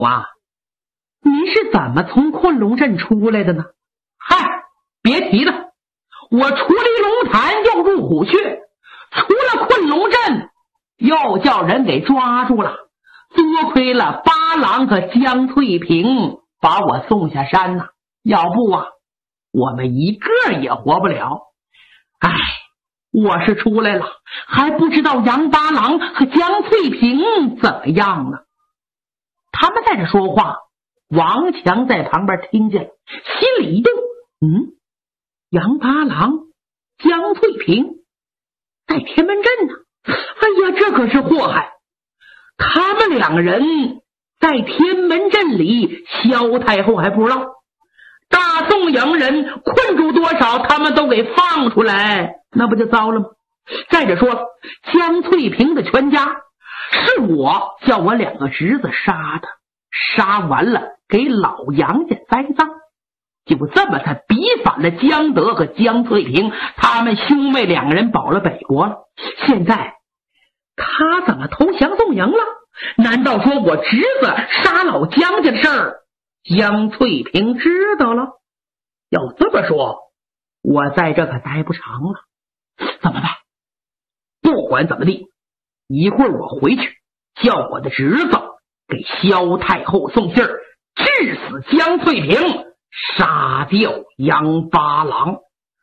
哇，你是怎么从昆仑镇出来的呢？嗨，别提了，我出离龙潭又入虎穴，出了昆仑镇又叫人给抓住了，多亏了八郎和江翠萍把我送下山呐，要不啊我们一个也活不了。哎，我是出来了，还不知道杨八郎和江翠萍怎么样呢。他们在这说话，王强在旁边听见了，心里一动，杨八郎、江翠萍在天门镇呢。哎呀，这可是祸害！他们两个人在天门镇里，萧太后还不知道。大宋洋人困住多少，他们都给放出来，那不就糟了吗？再者说了，江翠萍的全家是我叫我两个侄子杀的，杀完了给老杨家栽赃，就这么他逼反了江德和江翠萍，他们兄妹两个人保了北国了。现在他怎么投降宋营了？难道说我侄子杀老江家的事儿江翠萍知道了？要这么说，我在这可待不长了。怎么办？不管怎么地，一会儿我回去叫我的侄子给萧太后送信儿，治死江翠萍，杀掉杨八郎。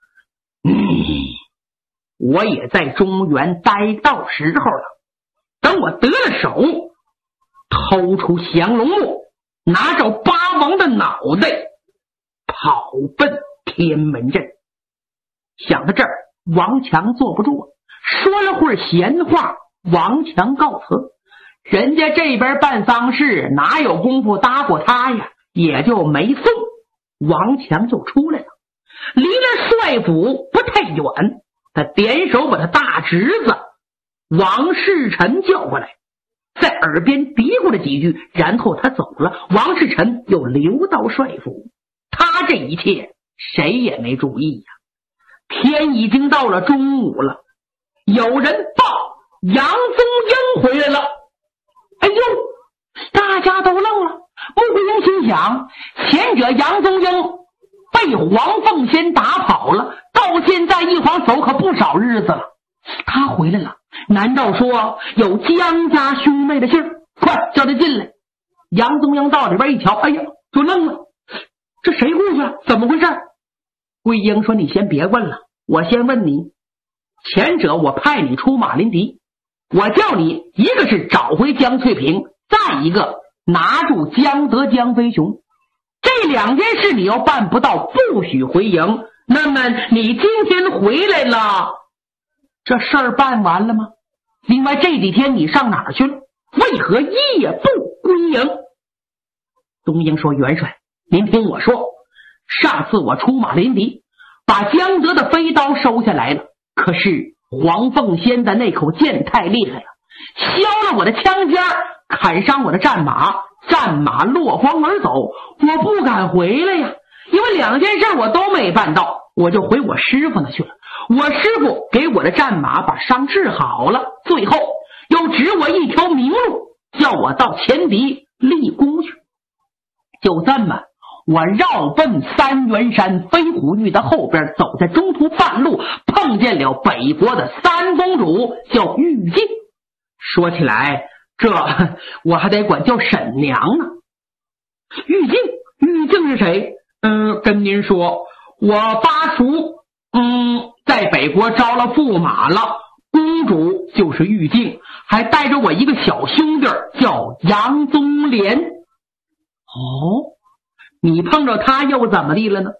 我也在中原待到时候了，等我得了手，偷出降龙木，拿着八王的脑袋，跑奔天门镇。想到这儿，王强坐不住了，说了会儿闲话，王强告辞。人家这边办丧事哪有功夫搭过他呀，也就没送。王强就出来了，离了帅府不太远，他点手把他大侄子王世臣叫过来，在耳边嘀咕了几句，然后他走了。王世臣又留到帅府，他这一切谁也没注意呀。天已经到了中午了，有人报杨宗英回来了。哎呦，大家都愣了。穆桂英心想，前者杨宗英被黄凤仙打跑了，到现在一晃走可不少日子了。他回来了，难道说有江家兄妹的信儿？快叫他进来。杨宗英到里边一瞧，哎呀，就愣了，这谁过去了？怎么回事？桂英说，你先别问了，我先问你，前者我派你出马林迪，我叫你一个是找回江翠萍，再一个拿住江德江飞雄，这两件事你要办不到，不许回营。那么你今天回来了，这事儿办完了吗？另外这几天你上哪儿去了？为何夜不归营？东英说，元帅您听我说，上次我出马林迪，把江德的飞刀收下来了，可是黄凤仙的那口剑太厉害了，削了我的枪尖，砍伤我的战马，战马落荒而走，我不敢回来呀，因为两件事我都没办到，我就回我师傅那去了。我师傅给我的战马把伤治好了，最后又指我一条明路，叫我到前敌立功去。就这么我绕奔三元山飞虎峪的后边，走在中途半路碰见了北国的三公主，叫玉净。说起来这我还得管叫沈娘呢。玉净是谁？跟您说，我八叔在北国招了驸马了，公主就是玉净，还带着我一个小兄弟叫杨宗廉。哦，你碰着他又怎么地了呢？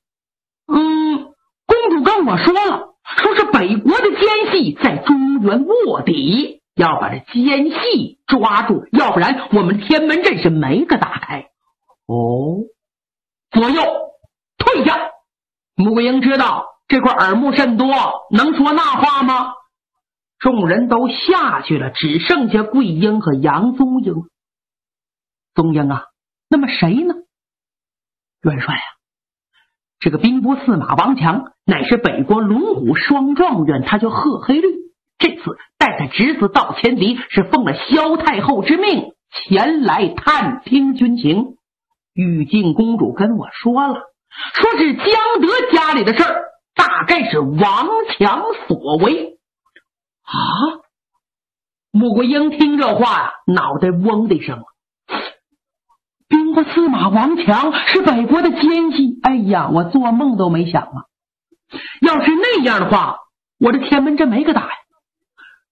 公主跟我说了，说是北国的奸细在中原卧底，要把这奸细抓住，要不然我们天门镇是没个打开。哦，左右退下。穆桂英知道这块耳目甚多，能说那话吗？众人都下去了，只剩下桂英和杨宗英。宗英啊，那么谁呢？元帅啊，这个兵部司马王强乃是北国龙虎双状元，他叫贺黑律，这次带他侄子到前敌，是奉了萧太后之命前来探听军情。玉净公主跟我说了，说是江德家里的事儿，大概是王强所为。啊！穆桂英听这话呀，脑袋嗡的一声了。兵部司马王强是北国的奸细，哎呀，我做梦都没想啊！要是那样的话，我这天门阵没个打呀。